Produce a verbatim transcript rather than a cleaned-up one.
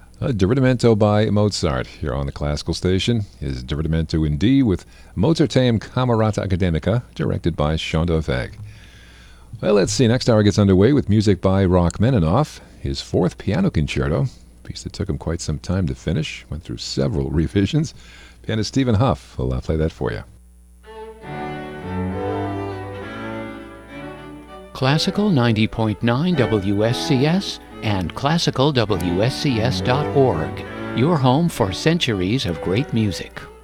A Divertimento by Mozart here on the Classical Station is Divertimento in D with Mozarteum Camerata Academica, directed by Shaundell Feig. Well, let's see. Next hour gets underway with music by Rachmaninoff, his fourth piano concerto, a piece that took him quite some time to finish, went through several revisions. Pianist Stephen Huff will uh, play that for you. Classical ninety point nine W S C S and classical W S C S dot org, your home for centuries of great music.